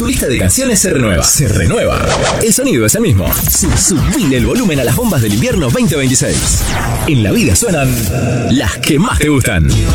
tu lista de canciones se renueva. Se renueva. El sonido es el mismo. Subile el volumen a las bombas del invierno 2026. En la vida suenan las que más te gustan.